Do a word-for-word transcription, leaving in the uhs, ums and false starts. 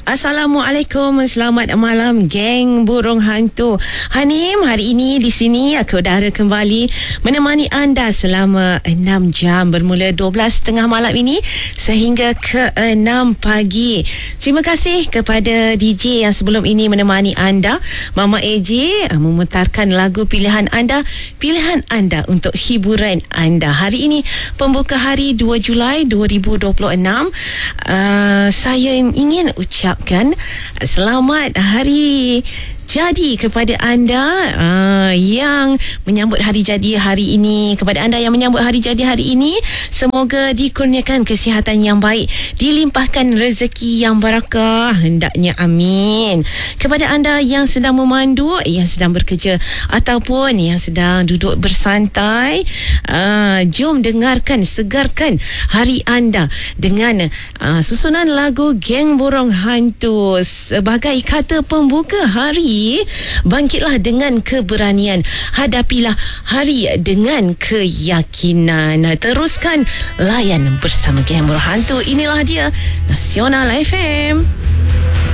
Assalamualaikum, selamat malam geng burung hantu. Hanim, hari ini di sini aku udara kembali menemani anda selama enam jam bermula dua belas tiga puluh malam ini sehingga ke enam pagi. Terima kasih kepada D J yang sebelum ini menemani anda, Mama A J, memutarkan lagu pilihan anda, pilihan anda untuk hiburan anda. Hari ini pembuka hari dua Julai dua ribu dua puluh enam. Uh, saya ingin ucap kan selamat hari jadi kepada anda uh, yang menyambut hari jadi hari ini. Kepada anda yang menyambut hari jadi hari ini, semoga dikurniakan kesihatan yang baik, dilimpahkan rezeki yang barakah, hendaknya amin. Kepada anda yang sedang memandu, yang sedang bekerja ataupun yang sedang duduk bersantai, uh, jom dengarkan, segarkan hari anda dengan uh, susunan lagu Geng Burung Hantu sebagai kata pembuka hari. Bangkitlah dengan keberanian, hadapilah hari dengan keyakinan. Teruskan layan bersama Geng Burung Hantu. Inilah dia Nasional F M.